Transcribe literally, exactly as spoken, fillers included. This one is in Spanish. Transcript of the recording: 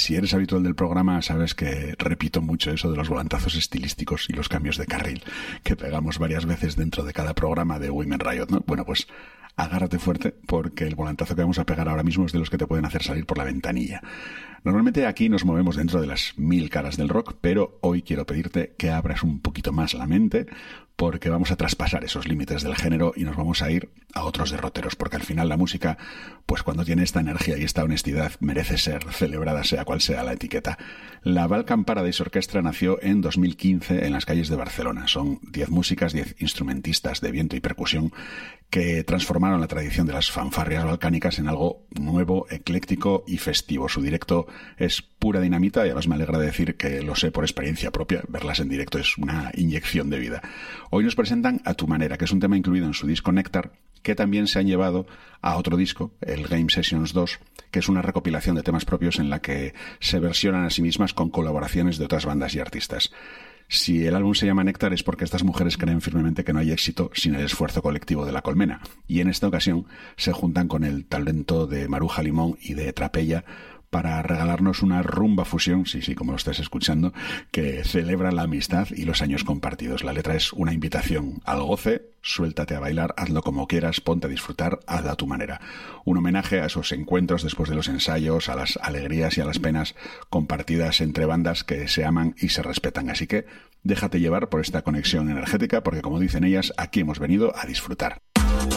Si eres habitual del programa, sabes que repito mucho eso de los volantazos estilísticos y los cambios de carril que pegamos varias veces dentro de cada programa de Women Riot, ¿no? Bueno, pues agárrate fuerte porque el volantazo que vamos a pegar ahora mismo es de los que te pueden hacer salir por la ventanilla. Normalmente aquí nos movemos dentro de las mil caras del rock, pero hoy quiero pedirte que abras un poquito más la mente porque vamos a traspasar esos límites del género y nos vamos a ir a otros derroteros, porque al final la música, pues cuando tiene esta energía y esta honestidad, merece ser celebrada sea cual sea la etiqueta. La Balkan Paradise Orchestra nació en dos mil quince en las calles de Barcelona. Son diez músicas, diez instrumentistas de viento y percusión que transformaron la tradición de las fanfarrias balcánicas en algo nuevo, ecléctico y festivo. Su directo es pura dinamita y además me alegra decir que lo sé por experiencia propia. Verlas en directo es una inyección de vida. Hoy nos presentan A Tu Manera, que es un tema incluido en su disco Néctar, que también se han llevado a otro disco, el Game Sessions dos, que es una recopilación de temas propios en la que se versionan a sí mismas con colaboraciones de otras bandas y artistas. Si el álbum se llama Néctar es porque estas mujeres creen firmemente que no hay éxito sin el esfuerzo colectivo de la colmena, y en esta ocasión se juntan con el talento de Maruja Limón y de Trapella para regalarnos una rumba fusión, sí, sí, como lo estés escuchando, que celebra la amistad y los años compartidos. La letra es una invitación al goce, suéltate a bailar, hazlo como quieras, ponte a disfrutar, hazlo a tu manera. Un homenaje a esos encuentros después de los ensayos, a las alegrías y a las penas compartidas entre bandas que se aman y se respetan. Así que déjate llevar por esta conexión energética, porque como dicen ellas, aquí hemos venido a disfrutar.